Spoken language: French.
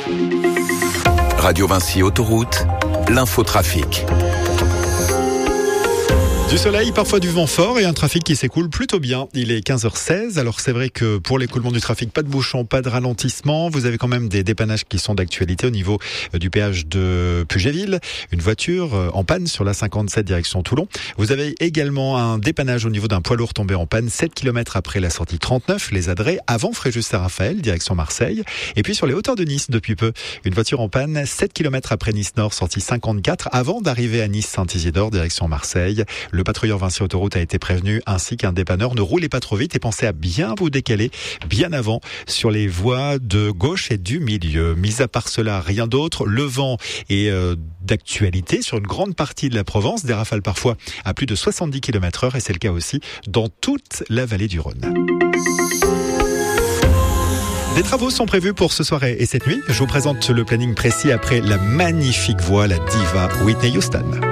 Radio Vinci Autoroute, l'infotrafic. Du soleil, parfois du vent fort et un trafic qui s'écoule plutôt bien. Il est 15h16. Alors c'est vrai que pour l'écoulement du trafic, pas de bouchons, pas de ralentissement. Vous avez quand même des dépannages qui sont d'actualité au niveau du péage de Puget-Ville. Une voiture en panne sur la 57 direction Toulon. Vous avez également un dépannage au niveau d'un poids lourd tombé en panne 7 km après la sortie 39, les Adrets, avant Fréjus-Saint-Raphaël, direction Marseille. Et puis sur les hauteurs de Nice, depuis peu, une voiture en panne 7 km après Nice-Nord, sortie 54, avant d'arriver à Nice-Saint-Isidore, direction Marseille. Le patrouilleur Vinci Autoroute a été prévenu, ainsi qu'un dépanneur. Ne roulez pas trop vite et pensez à bien vous décaler bien avant sur les voies de gauche et du milieu. Mis à part cela, rien d'autre. Le vent est d'actualité sur une grande partie de la Provence, des rafales parfois à plus de 70 km/h et c'est le cas aussi dans toute la vallée du Rhône. Des travaux sont prévus pour ce soir et cette nuit. Je vous présente le planning précis après la magnifique voix, la diva Whitney Houston.